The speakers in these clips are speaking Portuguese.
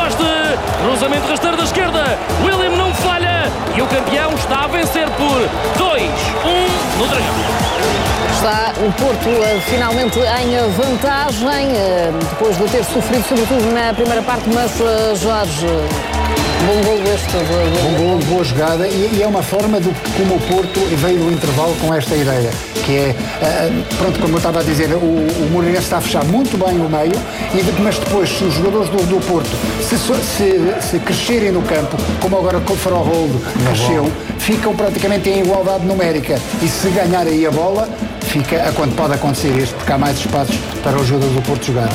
Poste, cruzamento rasteiro da esquerda, William não falha e o campeão está a vencer por 2-1 no Dragão. Está o Porto finalmente em vantagem, depois de ter sofrido sobretudo na primeira parte, mas Jorge, bom gol este. Bom gol, boa jogada e é uma forma de como o Porto veio do intervalo com esta ideia, que é, pronto, como eu estava a dizer, o Moreirense está a fechar muito bem o meio, mas depois se os jogadores do Porto se crescerem no campo, como agora com o Faroldo cresceu, ficam praticamente em igualdade numérica e se ganhar aí a bola, quando pode acontecer isto, porque há mais espaços para os jogadores do Porto jogar.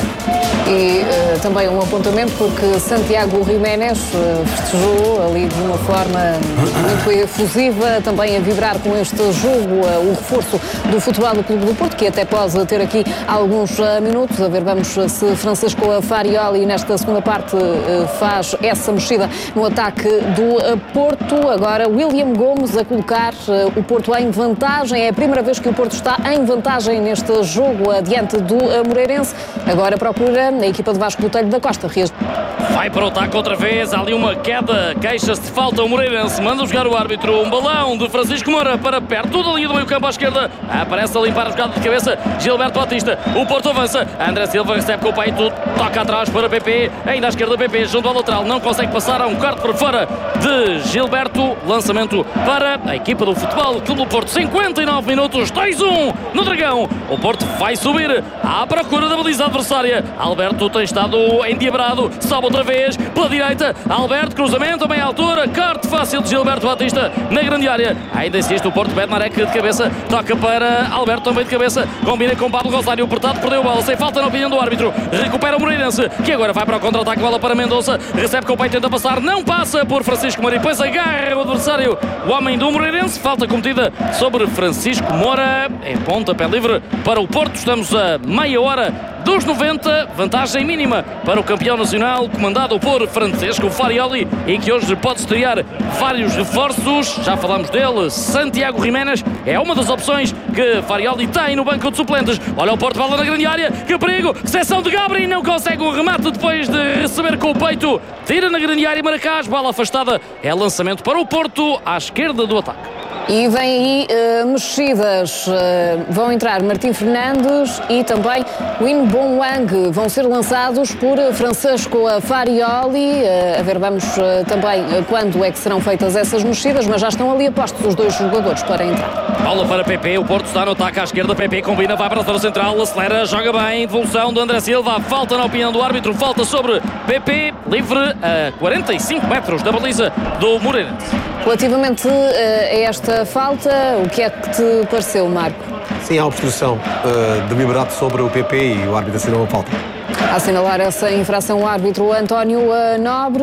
E também um apontamento, porque Santiago Jiménez festejou ali de uma forma muito efusiva, também a vibrar com este jogo, o reforço do Futebol do Clube do Porto, que até pode ter aqui alguns minutos. A ver, vamos se Francisco Farioli nesta segunda parte faz essa mexida no ataque do Porto. Agora William Gomes a colocar o Porto em vantagem. É a primeira vez que o Porto está em vantagem neste jogo diante do Moreirense. Agora procura a equipa de Vasco Botelho da Costa. Vai para o ataque outra vez, há ali uma queda, queixa-se de falta o Moreirense, manda jogar o árbitro, um balão de Francisco Moura para perto da linha do meio campo à esquerda, aparece a limpar a jogada de cabeça Gilberto Batista, o Porto avança, André Silva recebe com o peito, toca atrás para PP, ainda à esquerda PP, junto ao lateral, não consegue passar, há um corte por fora de Gilberto, lançamento para a equipa do Futebol Clube do Porto, 59 minutos, 2-1 no Dragão, o Porto vai subir à procura da baliza adversária, Alberto tem estado endiabrado, sobe outra vez pela direita, Alberto, cruzamento a meia altura, corte fácil de Gilberto Batista na grande área, ainda insiste o Porto, Bednarek de cabeça, toca para Alberto também de cabeça, combina com Pablo Rosário, apertado, perdeu a bola, sem falta na opinião do árbitro, recupera o Moreirense, que agora vai para o contra-ataque, bola para Mendonça, recebe com o peito, tenta passar, não passa por Francisco Moura, depois agarra o adversário, o homem do Moreirense, falta cometida sobre Francisco Moura, é pontapé livre para o Porto, estamos a meia hora dos 90, vantagem mínima para o campeão nacional, comandado por Francesco Farioli, e que hoje pode estrear vários reforços, já falamos dele, Santiago Jiménez é uma das opções que Farioli tem no banco de suplentes, olha o Porto, bola na grande área, que perigo, seção de Gabri, não consegue o remate depois de receber com o peito, tira na grande área Maracás, bola afastada, é lançamento para o Porto, à esquerda do ataque. E vem aí mexidas, vão entrar Martim Fernandes e também Win Bon Wang, vão ser lançados por Francesco Farioli. A ver, vamos também quando é que serão feitas essas mexidas, mas já estão ali apostos os dois jogadores para entrar. Bola para PP, o Porto está no ataque à esquerda, PP combina, vai para a zona central, acelera, joga bem, evolução de André Silva, falta na opinião do árbitro, falta sobre PP, livre a 45 metros da baliza do Moreirense. Relativamente a esta falta, o que é que te pareceu, Marco? Sim, há obstrução deliberada sobre o PP e o árbitro assinou a falta. A assinalar essa infração o árbitro António Nobre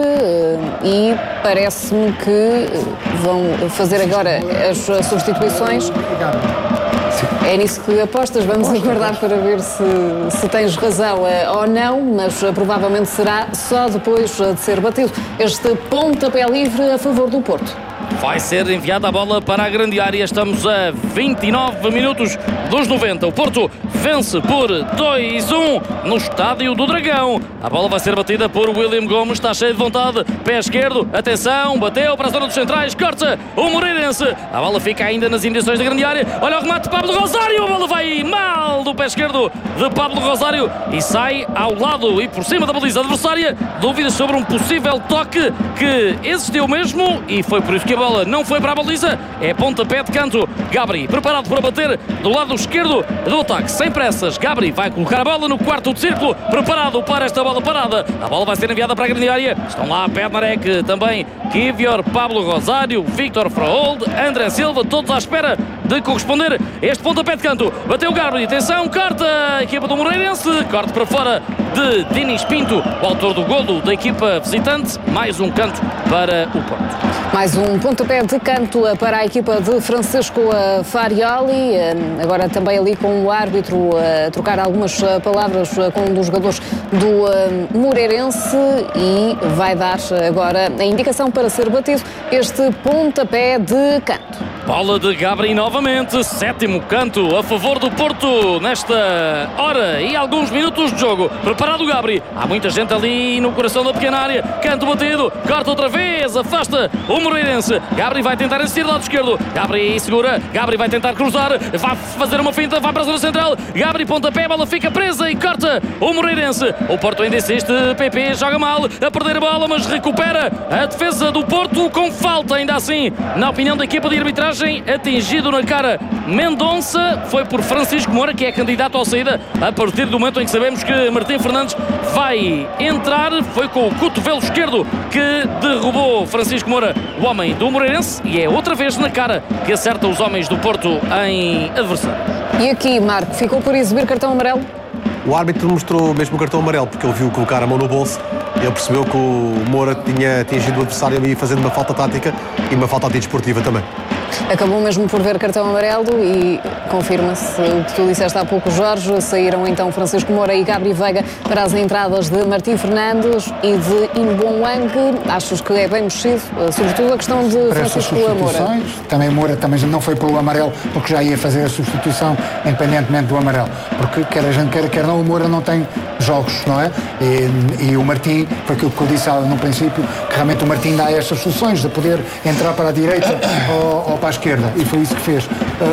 e parece-me que vão fazer agora as substituições. É nisso que apostas, vamos aguardar para ver se tens razão ou não, mas provavelmente será só depois de ser batido este pontapé livre a favor do Porto. Vai ser enviada a bola para a grande área. Estamos a 29 minutos dos 90. O Porto vence por 2-1 no Estádio do Dragão. A bola vai ser batida por William Gomes. Está cheio de vontade. Pé esquerdo. Atenção. Bateu para a zona dos centrais. Corta o Moreirense. A bola fica ainda nas imediações da grande área. Olha o remate de Pablo Rosário. A bola vai mal do pé esquerdo de Pablo Rosário e sai ao lado e por cima da baliza adversária. Dúvidas sobre um possível toque que existiu mesmo e foi por isso que a bola não foi para a baliza, é pontapé de canto. Gabri preparado para bater do lado esquerdo do ataque, sem pressas. Gabri vai colocar a bola no quarto de círculo, preparado para esta bola parada. A bola vai ser enviada para a grande área. Estão lá Bednarek, também Kivior, Pablo Rosário, Victor Fraold, André Silva, todos à espera de corresponder este pontapé de canto. Bateu Gabri, atenção, corta a equipa do Moreirense, corte para fora de Dinis Pinto, o autor do golo da equipa visitante. Mais um canto para o Porto. Mais um pontapé de canto para a equipa de Francesco Farioli, agora também ali com o árbitro a trocar algumas palavras com um dos jogadores do Moreirense e vai dar agora a indicação para ser batido este pontapé de canto. Bola de Gabri novamente, 7º canto a favor do Porto nesta hora e alguns minutos de jogo. Preparado o Gabri, há muita gente ali no coração da pequena área. Canto batido, corta outra vez, afasta o Moreirense. Gabri vai tentar insistir do lado esquerdo. Gabri segura, Gabri vai tentar cruzar, vai fazer uma finta, vai para a zona central. Gabri pontapé, a bola fica presa e corta o Moreirense. O Porto ainda insiste, PP joga mal, a perder a bola, mas recupera a defesa do Porto com falta, ainda assim, na opinião da equipa de arbitragem, atingido na cara Mendonça, foi por Francisco Moura, que é candidato à saída a partir do momento em que sabemos que Martim Fernandes vai entrar. Foi com o cotovelo esquerdo que derrubou Francisco Moura, o homem do Moreirense, e é outra vez na cara que acerta os homens do Porto em adversário. E aqui, Marco, ficou por exibir cartão amarelo? O árbitro mostrou mesmo o cartão amarelo, porque ele viu colocar a mão no bolso e ele percebeu que o Moura tinha atingido o adversário ali fazendo uma falta tática e uma falta antidesportiva também. Acabou mesmo por ver cartão amarelo e confirma-se o que tu disseste há pouco, Jorge. Saíram então Francisco Moura e Gabri Veiga para as entradas de Martim Fernandes e de Inbom Wang. Achas que é bem mexido, sobretudo a questão de para Francisco Moura? Também Moura também não foi pelo amarelo, porque já ia fazer a substituição independentemente do amarelo, porque quer a gente quer não, o Moura não tem jogos, não é? E o Martim, foi aquilo que eu disse no princípio, que realmente o Martim dá estas soluções de poder entrar para a direita ou para a esquerda, e foi isso que fez.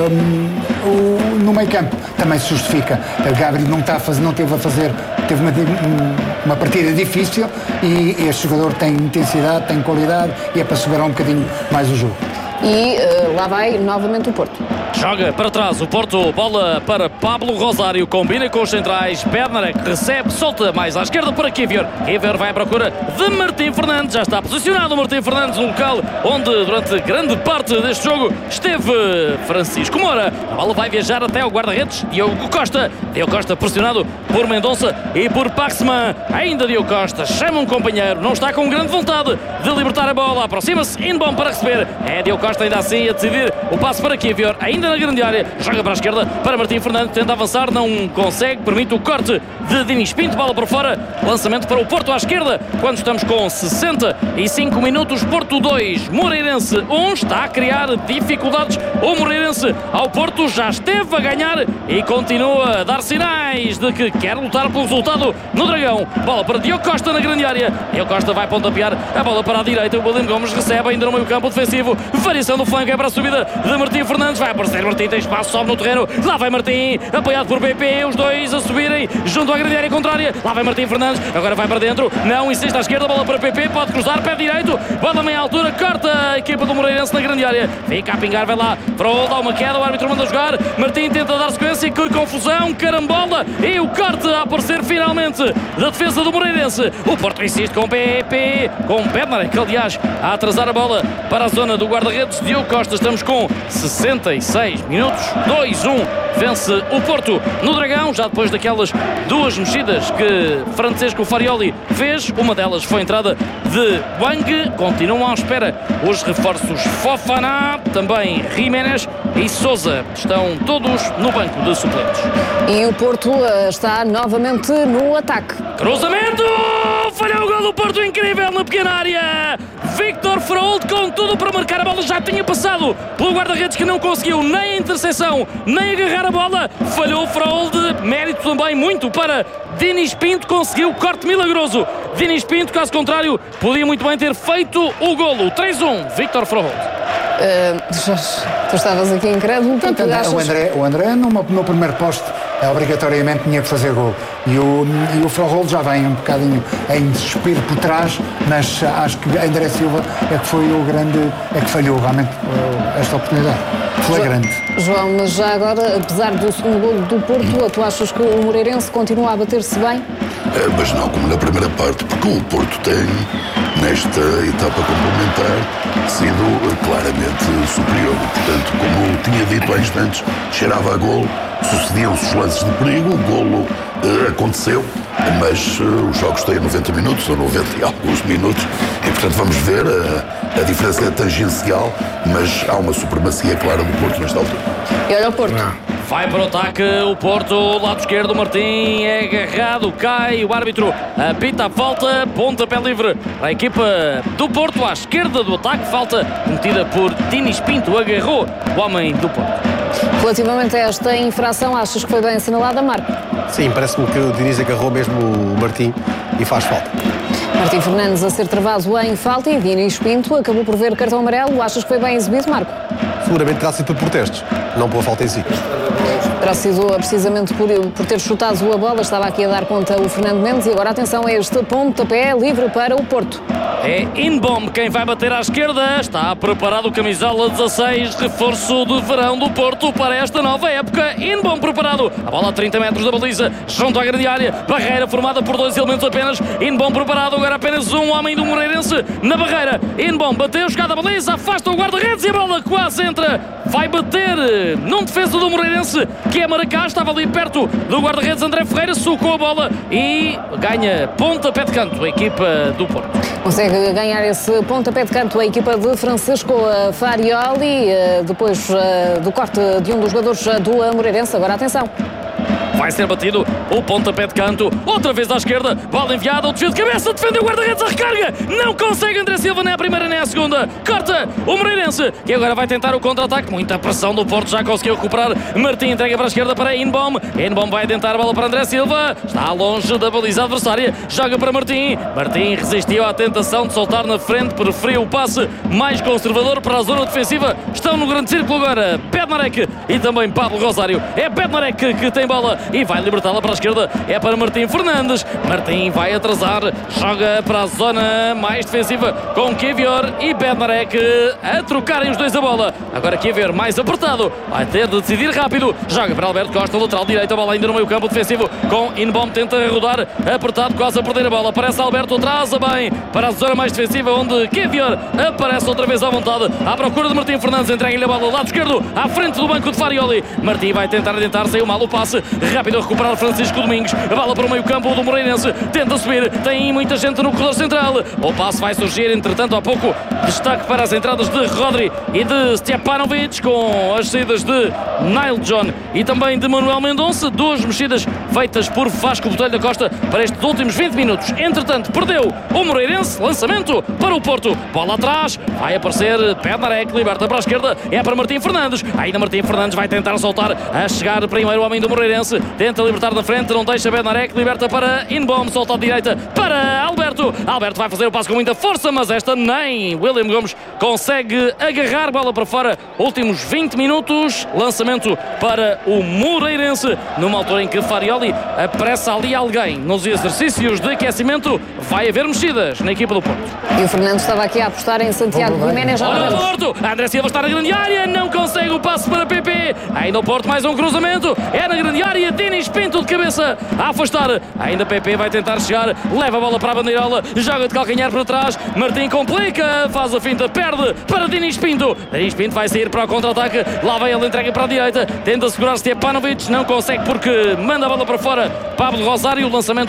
No meio campo também se justifica. O Gabri não teve a fazer, teve uma partida difícil, e este jogador tem intensidade, tem qualidade, e é para segurar um bocadinho mais o jogo. E lá vai novamente o Porto. Joga para trás o Porto, bola para Pablo Rosário, combina com os centrais. Bednarek recebe, solta mais à esquerda para Kivior. Kivior vai à procura de Martim Fernandes. Já está posicionado o Martim Fernandes no local onde durante grande parte deste jogo esteve Francisco Moura. A bola vai viajar até ao guarda-redes Diogo Costa. Diogo Costa pressionado por Mendonça e por Paxman. Ainda Diogo Costa chama um companheiro, não está com grande vontade de libertar a bola. Aproxima-se Inbom para receber. É Diogo Costa ainda assim a decidir o passe para Kivior. Ainda na grande área, joga para a esquerda para Martim Fernandes, tenta avançar, não consegue, permite o corte de Dinis Pinto, bola para fora, lançamento para o Porto à esquerda, quando estamos com 65 minutos, Porto 2, Moreirense 1, está a criar dificuldades o Moreirense ao Porto, já esteve a ganhar e continua a dar sinais de que quer lutar pelo resultado no Dragão. Bola para Diogo Costa na grande área, Diogo Costa vai pontapear a bola para a direita, o William Gomes recebe ainda no meio campo defensivo, variação do flanco, é para a subida de Martim Fernandes, vai aparecer Martim, tem espaço, sobe no terreno, lá vai Martim, apoiado por BP, os dois a subirem junto à grande área contrária, lá vai Martim Fernandes, agora vai para dentro, não insiste à esquerda, bola para PP, pode cruzar, pé direito, bola a meia altura, corta a equipa do Moreirense na grande área, fica a pingar, vai lá, Frol dá uma queda, o árbitro manda jogar, Martim tenta dar sequência, que confusão, carambola, e o corte a aparecer finalmente da defesa do Moreirense, o Porto insiste com PP, com Bednarek, aliás, a atrasar a bola para a zona do guarda-redes, Diogo Costa, estamos com 66 minutos, 2-1, vence o Porto no Dragão, já depois daquelas duas mexidas que Francesco Farioli fez, uma delas foi a entrada de Wang, continuam à espera os reforços Fofana, também Jiménez e Sousa, estão todos no banco de suplentes. E o Porto está novamente no ataque. Cruzamento! Falhou o gol do Porto, incrível na pequena área! Victor Froholt com tudo para marcar, a bola já tinha passado pelo guarda-redes que não conseguiu nem a interseção, nem agarrar a bola, falhou o Froholt, mérito também muito para Dinis Pinto, conseguiu o corte milagroso. Dinis Pinto, caso contrário, podia muito bem ter feito o golo. 3-1, Victor Froholt. Tu estavas aqui incrédulo. O André no primeiro poste obrigatoriamente tinha que fazer gol, e o Froholt já vem um bocadinho em desespero por trás, mas acho que André Silva é que foi o grande, é que falhou realmente esta oportunidade flagrante. João, mas já agora, apesar do segundo gol do Porto, tu achas que o Moreirense continua a bater-se bem? Mas não como na primeira parte, porque o Porto tem, nesta etapa complementar, sido claramente superior. Portanto, como tinha dito há instantes, cheirava a golo, sucediam-se os lances de perigo, o golo aconteceu, mas os jogos têm 90 minutos ou 90 e alguns minutos, e portanto vamos ver, a diferença é tangencial, mas há uma supremacia clara do Porto nesta altura. E olha o Porto. Vai para o ataque o Porto, lado esquerdo, Martim é agarrado, cai, o árbitro apita a falta, pontapé livre para a equipa do Porto, à esquerda do ataque, falta cometida por Dinis Pinto, agarrou o homem do Porto. Relativamente a esta infração, achas que foi bem assinalada, Marco? Sim, parece-me que o Diniz agarrou mesmo o Martim e faz falta. Martim Fernandes a ser travado em falta e Dinis Pinto acabou por ver cartão amarelo. Achas que foi bem exibido, Marco? Seguramente terá sido por protestos, não pela falta em si. Terá sido precisamente por ter chutado a bola, estava aqui a dar conta o Fernando Mendes e agora atenção a este pontapé livre para o Porto. É Inbom quem vai bater à esquerda, está preparado o camisola 16, reforço de verão do Porto para esta nova época. Inbom preparado, a bola a 30 metros da baliza, junto à grande área, barreira formada por 2 elementos apenas. Inbom preparado, agora apenas um homem do Moreirense na barreira. Inbom bateu, chegada à baliza, afasta o guarda-redes e a bola quase entra. Vai bater num defesa do Moreirense, que é Maracá, estava ali perto do guarda-redes André Ferreira, socou a bola e ganha pontapé de canto a equipa do Porto. Consegue ganhar esse pontapé de canto a equipa de Francisco Farioli, depois do corte de um dos jogadores do Moreirense. Agora atenção. Vai ser batido o pontapé de canto, outra vez à esquerda, bola enviada, o desvio de cabeça, defendeu o guarda-redes, a recarga, não consegue André Silva nem a primeira nem a segunda, corta o Moreirense, que agora vai tentar o contra-ataque, muita pressão do Porto, já conseguiu recuperar, Martim entrega para a esquerda para Inbom vai tentar a bola para André Silva, está longe da baliza adversária, joga para Martim resistiu à tentação de soltar na frente, preferiu o passe mais conservador para a zona defensiva, estão no grande círculo agora, Bednarek e também Pablo Rosário, é Bednarek que tem bola e vai libertá-la para a esquerda, é para Martim Fernandes, Martim vai atrasar, joga para a zona mais defensiva com Kivior e Bednarek a trocarem os dois a bola, agora Kivior mais apertado, vai ter de decidir rápido, joga para Alberto Costa, lateral direito, a bola ainda no meio campo defensivo com Inbom, tenta rodar, apertado, quase a perder a bola, aparece Alberto, traza bem para a zona mais defensiva onde Kivior aparece outra vez à vontade, à procura de Martim Fernandes, entrega-lhe a bola, lado esquerdo, à frente do banco de Farioli, Martim vai tentar adiantar, saiu mal o passe, rápido a recuperar Francisco Domingos, a bola para o meio campo do Moreirense, tenta subir, tem muita gente no corredor central, o passe vai surgir, entretanto há pouco destaque para as entradas de Rodri e de Stepanovic, com as saídas de Nile John e também de Manuel Mendonça, 2 mexidas feitas por Vasco Botelho da Costa para estes últimos 20 minutos, entretanto perdeu o Moreirense, lançamento para o Porto, bola atrás, vai aparecer Bednarek, liberta para a esquerda, é para Martim Fernandes, ainda Martim Fernandes vai tentar soltar, a chegar primeiro o homem do Moreirense, tenta libertar na frente, não deixa Bednarek, liberta para Inbom, solta à direita para Alberto vai fazer o passo com muita força, mas esta nem William Gomes consegue agarrar, bola para fora, últimos 20 minutos, lançamento para o Moreirense, numa altura em que Farioli apressa ali alguém nos exercícios de aquecimento, vai haver mexidas na equipa do Porto. E o Fernando estava aqui a apostar em Santiago Giménez. Olha o Porto, André Silva está na grande área, não consegue o passe para PP, ainda o Porto mais um cruzamento, é na grande área, Dinis Pinto de cabeça a afastar, ainda PP vai tentar chegar, leva a bola para a bandeirola, joga de calcanhar para trás, Martim complica, faz a finta, perde para Dinis Pinto vai sair para o contra-ataque, lá vai ele, entrega para a direita, tenta segurar Stepanovic, não consegue porque manda a bola para fora, Pablo Rosário, o lançamento